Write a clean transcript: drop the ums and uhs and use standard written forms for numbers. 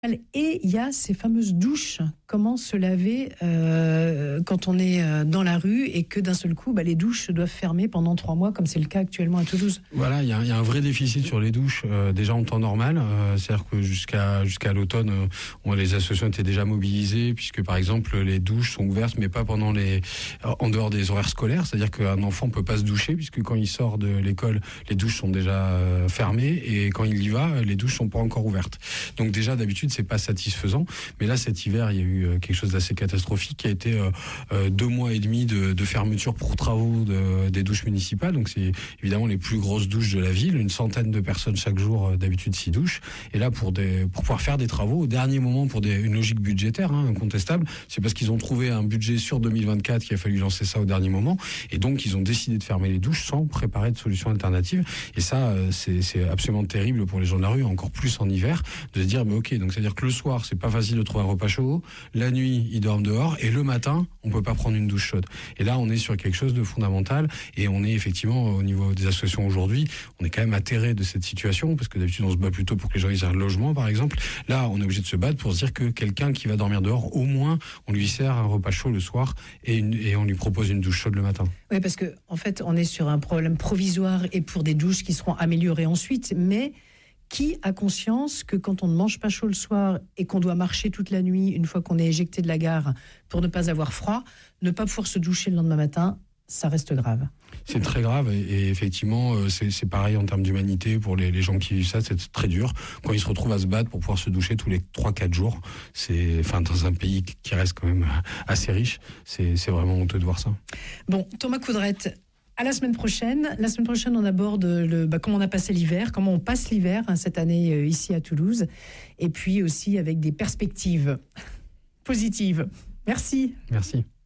Et il y a ces fameuses douches, comment se laver quand on est dans la rue et que d'un seul coup, les douches doivent fermer pendant 3 mois, comme c'est le cas actuellement à Toulouse. Voilà, il y a un vrai déficit sur les douches, déjà en temps normal. C'est-à-dire que jusqu'à l'automne, les associations étaient déjà mobilisées, puisque par exemple, les douches sont ouvertes, mais pas en dehors des horaires scolaires. C'est-à-dire qu'un enfant peut pas se doucher, puisque quand il sort de l'école, les douches sont déjà fermées, et quand il y va, les douches sont pas encore ouvertes. Donc déjà, d'habitude, c'est pas satisfaisant, mais là cet hiver il y a eu quelque chose d'assez catastrophique qui a été 2 mois et demi de fermeture pour travaux des douches municipales. Donc c'est évidemment les plus grosses douches de la ville, une centaine de personnes chaque jour d'habitude s'y douchent, et là pour pouvoir faire des travaux au dernier moment pour une logique budgétaire incontestable, c'est parce qu'ils ont trouvé un budget sur 2024 qu'il a fallu lancer ça au dernier moment, et donc ils ont décidé de fermer les douches sans préparer de solution alternative. Et ça c'est absolument terrible pour les gens de la rue, encore plus en hiver, de se dire mais ok, donc c'est-à-dire que le soir, c'est pas facile de trouver un repas chaud. La nuit, ils dorment dehors. Et le matin, on peut pas prendre une douche chaude. Et là, on est sur quelque chose de fondamental. Et on est effectivement, au niveau des associations aujourd'hui, on est quand même atterré de cette situation. Parce que d'habitude, on se bat plutôt pour que les gens aient un logement, par exemple. Là, on est obligé de se battre pour se dire que quelqu'un qui va dormir dehors, au moins, on lui sert un repas chaud le soir et on lui propose une douche chaude le matin. Oui, parce que, en fait, on est sur un problème provisoire et pour des douches qui seront améliorées ensuite. Mais qui a conscience que quand on ne mange pas chaud le soir et qu'on doit marcher toute la nuit une fois qu'on est éjecté de la gare pour ne pas avoir froid, ne pas pouvoir se doucher le lendemain matin, ça reste grave. C'est très grave et effectivement c'est pareil en termes d'humanité pour les gens qui vivent ça, c'est très dur quand ils se retrouvent à se battre pour pouvoir se doucher tous les 3-4 jours. Dans un pays qui reste quand même assez riche, c'est vraiment honteux de voir ça. Bon, Thomas Coudrette, à la semaine prochaine. La semaine prochaine, on aborde comment on a passé l'hiver, comment on passe l'hiver cette année ici à Toulouse, et puis aussi avec des perspectives positives. Merci. Merci.